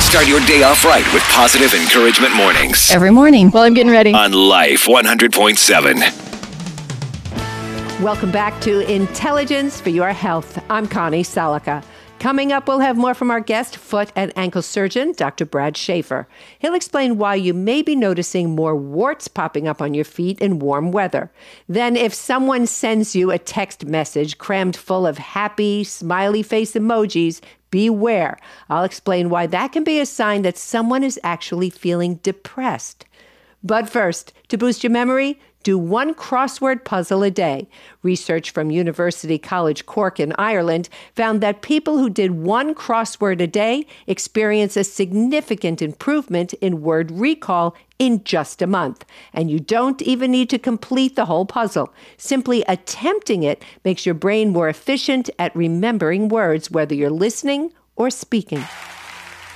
Start your day off right with Positive Encouragement Mornings Every morning. Well, I'm getting ready. on Life 100.7. Welcome back to Intelligence for Your Health. I'm Connie Salika. Coming up, we'll have more from our guest, foot and ankle surgeon, Dr. Brad Schaefer. He'll explain why you may be noticing more warts popping up on your feet in warm weather. Then, if someone sends you a text message crammed full of happy, smiley face emojis, beware. I'll explain why that can be a sign that someone is actually feeling depressed. But first, to boost your memory, do one crossword puzzle a day. Research from University College Cork in Ireland found that people who did one crossword a day experience a significant improvement in word recall in just a month. And you don't even need to complete the whole puzzle. Simply attempting it makes your brain more efficient at remembering words, whether you're listening or speaking.